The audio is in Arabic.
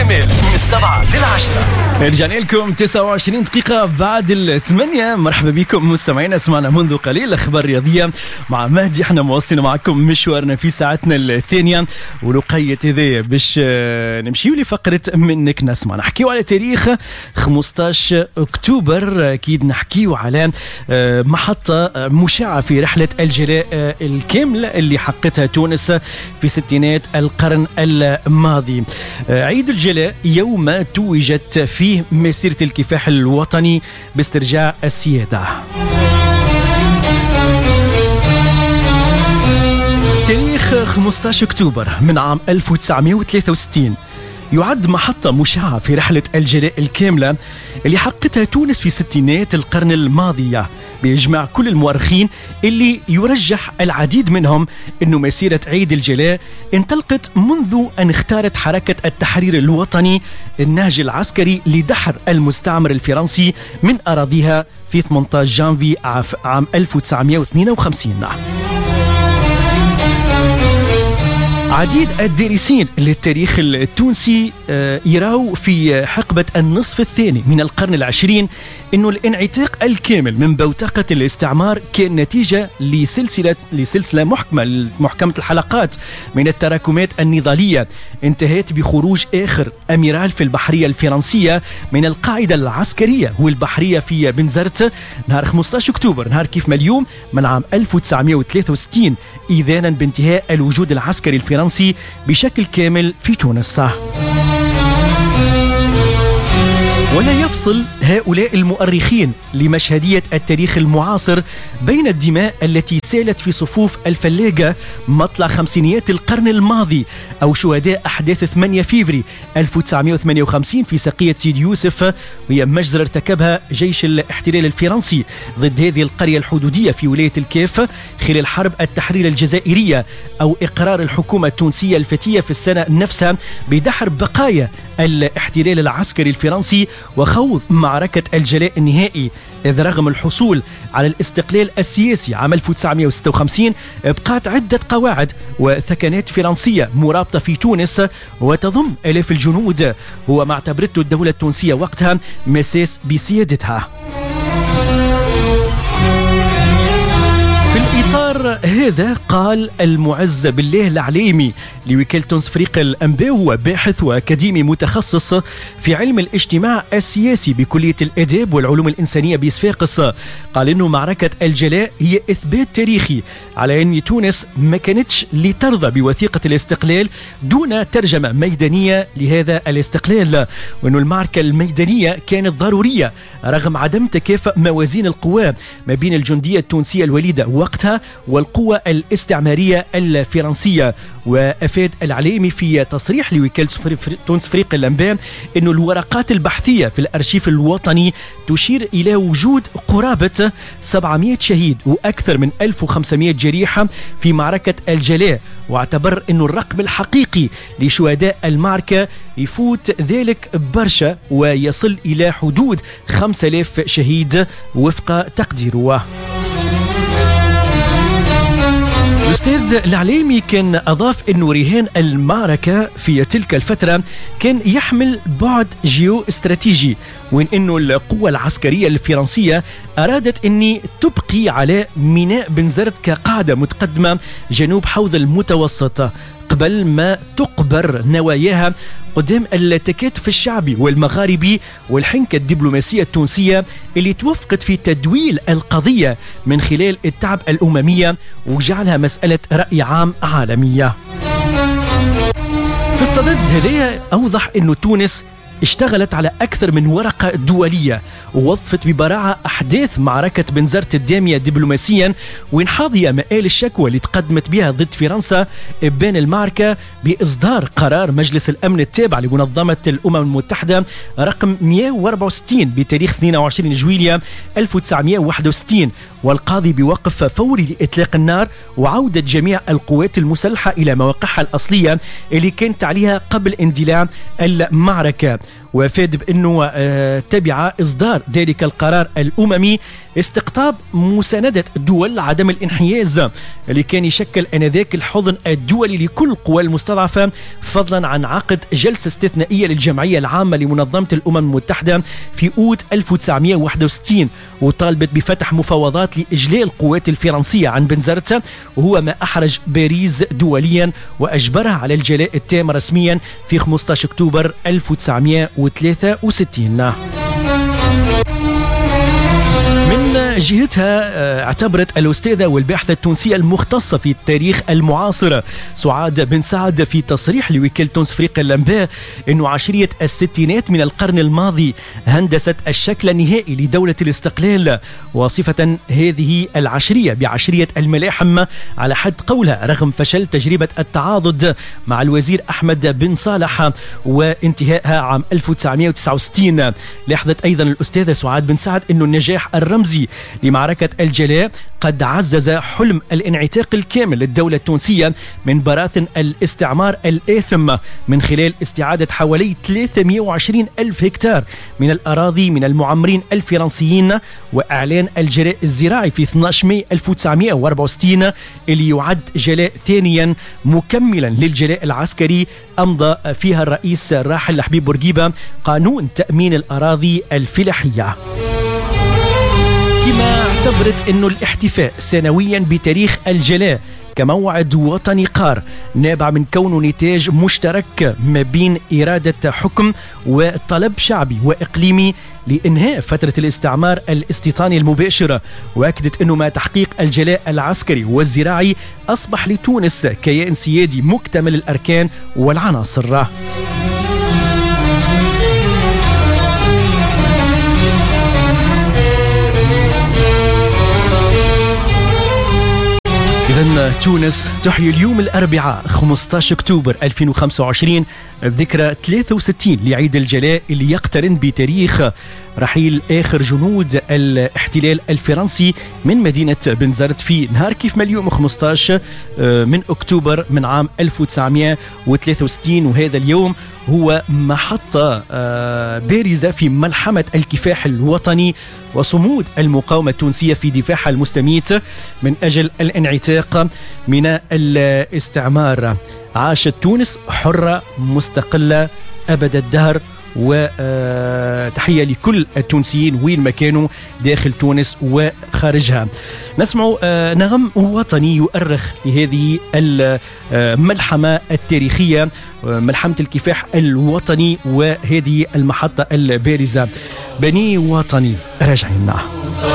كامل من 7 ل 10. رجعنا لكم 29 دقيقة بعد 8. مرحبا بكم مستمعينا. سمعنا منذ قليل أخبار رياضية مع مهدي. احنا مواصلين معكم مشوارنا في ساعتنا الثانية، ولقية هذه باش نمشيو لفقرة منك نسمع. نحكيو على تاريخ 15 أكتوبر. أكيد نحكيو على محطة مشعة في رحلة الجلاء الكامل اللي حققتها تونس في ستينات القرن الماضي. عيد الجلاء يوم توجت فيه مسيرة الكفاح الوطني باسترجاع السيادة. تاريخ 15 أكتوبر من عام 1963 يعد محطة مشعة في رحلة الجلاء الكاملة اللي حققتها تونس في ستينات القرن الماضية، بإجماع كل المؤرخين اللي يرجح العديد منهم أنه مسيرة عيد الجلاء انطلقت منذ أن اختارت حركة التحرير الوطني النهج العسكري لدحر المستعمر الفرنسي من أراضيها في 18 جانفي عام 1952. عديد الدارسين للتاريخ التونسي يراو في حقبة النصف الثاني من القرن العشرين أنه الانعتاق الكامل من بوتقة الاستعمار كان نتيجة لسلسلة محكمة الحلقات من التراكمات النضالية انتهت بخروج آخر أميرال في البحرية الفرنسية من القاعدة العسكرية والبحرية في بنزرت نهار 15 أكتوبر، نهار كيف ما اليوم، من عام 1963، إذانا بانتهاء الوجود العسكري الفرنسي بشكل كامل في تونس. ولا يفصل هؤلاء المؤرخين لمشهدية التاريخ المعاصر بين الدماء التي سالت في صفوف الفلاجة مطلع خمسينيات القرن الماضي أو شهداء أحداث 8 فيفري 1958 في ساقية سيد يوسف، وهي مجزرة ارتكبها جيش الاحتلال الفرنسي ضد هذه القرية الحدودية في ولاية الكاف خلال حرب التحرير الجزائرية، أو إقرار الحكومة التونسية الفتية في السنة نفسها بدحر بقايا الاحتلال العسكري الفرنسي وخوض معركة الجلاء النهائي، إذ رغم الحصول على الاستقلال السياسي عام 1956 بقات عدة قواعد وثكنات فرنسية مرابطة في تونس وتضم آلاف الجنود، هو ما اعتبرته الدولة التونسية وقتها مساس بسيادتها. في الإطار هذا قال المعز بالله العليمي لوكالة تونس فريق الأنباء، هو باحث وأكاديمي متخصص في علم الاجتماع السياسي بكلية الآداب والعلوم الإنسانية بصفاقس، قال إنه معركة الجلاء هي إثبات تاريخي على أن تونس ما كانتش لترضى بوثيقة الاستقلال دون ترجمة ميدانية لهذا الاستقلال، وأنه المعركة الميدانية كانت ضرورية رغم عدم تكافؤ موازين القوى ما بين الجندية التونسية الوليدة وقتها والقوة الاستعمارية الفرنسية. وأفاد العليمي في تصريح لوكالة تونس فريق الأنباء أن الورقات البحثية في الأرشيف الوطني تشير إلى وجود قرابة 700 شهيد وأكثر من 1500 جريحة في معركة الجلاء، واعتبر أن الرقم الحقيقي لشهداء المعركة يفوت ذلك برشا ويصل إلى حدود 5000 شهيد وفق تقديره. الأستاذ العليمي كان أضاف أنه رهان المعركة في تلك الفترة كان يحمل بعد جيو استراتيجي، وإن أنه القوة العسكرية الفرنسية أرادت أن تبقي على ميناء بنزرت كقاعدة متقدمة جنوب حوض المتوسط قبل ما تقبر نواياها قدام التكاتف الشعبي والمغاربي والحنكة الدبلوماسية التونسية اللي توفقت في تدويل القضية من خلال التعب الأممية وجعلها مسألة رأي عام عالمية. في الصدد هذا أوضح أنه تونس اشتغلت على أكثر من ورقة دولية ووظفت ببراعة أحداث معركة بنزرت الدامية دبلوماسيا، وانحاضية مآل الشكوى اللي تقدمت بها ضد فرنسا إبان المعركة بإصدار قرار مجلس الأمن التابع لمنظمة الأمم المتحدة رقم 164 بتاريخ 22 جويلية 1961، والقاضي بوقف فوري لإطلاق النار وعودة جميع القوات المسلحة إلى مواقعها الأصلية اللي كانت عليها قبل اندلاع المعركة. وافاد بأنه تبع إصدار ذلك القرار الأممي استقطاب مساندة دول عدم الانحياز اللي كان يشكل آنذاك الحضن الدولي لكل القوى المستضعفة، فضلا عن عقد جلسة استثنائية للجمعية العامة لمنظمة الأمم المتحدة في أوت 1961، وطالبت بفتح مفاوضات لإجلاء القوات الفرنسية عن بنزرت، وهو ما أحرج باريس دوليا وأجبرها على الجلاء التام رسميا في 15 أكتوبر 1963. من جهتها اعتبرت الأستاذة والباحثة التونسية المختصة في التاريخ المعاصر سعاد بن سعد في تصريح لوكالة تونس أفريقيا الأنباء أنه عشرية الستينات من القرن الماضي هندست الشكل النهائي لدولة الاستقلال، وصفة هذه العشرية بعشرية الملاحم على حد قولها رغم فشل تجربة التعاضد مع الوزير أحمد بن صالح وانتهائها عام 1969. لاحظت أيضا الأستاذة سعاد بن سعد أنه النجاح الرمزي لمعركة الجلاء قد عزز حلم الانعتاق الكامل للدولة التونسية من براثن الاستعمار الآثم من خلال استعادة حوالي 320 ألف هكتار من الأراضي من المعمرين الفرنسيين، وإعلان الجلاء الزراعي في 12 ماي 1964 اللي يعد جلاء ثانيا مكملا للجلاء العسكري أمضى فيها الرئيس الراحل حبيب بورقيبة قانون تأمين الأراضي الفلاحية. كما اعتبرت أنه الاحتفاء سنويا بتاريخ الجلاء كموعد وطني قار نابع من كونه نتاج مشترك ما بين إرادة حكم وطلب شعبي وإقليمي لإنهاء فترة الاستعمار الاستيطاني المباشرة، وأكدت أنه مع تحقيق الجلاء العسكري والزراعي أصبح لتونس كيان سيادي مكتمل الأركان والعناصر. إذن تونس تحيي اليوم الأربعاء 15 أكتوبر 2025 الذكرى 63 لعيد الجلاء اللي يقترن بتاريخ رحيل آخر جنود الاحتلال الفرنسي من مدينة بنزرت في نهار كيف اليوم 15 من أكتوبر من عام 1963. وهذا اليوم هو محطة بارزة في ملحمة الكفاح الوطني وصمود المقاومة التونسية في دفاعها المستميت من أجل الانعتاق من الاستعمار. عاشت تونس حرة مستقلة أبد الدهر، وتحية لكل التونسيين وين ما كانوا داخل تونس وخارجها. نسمع نغم وطني يؤرخ لهذه الملحمة التاريخية، ملحمة الكفاح الوطني وهذه المحطة البارزة. بني وطني راجعين معه.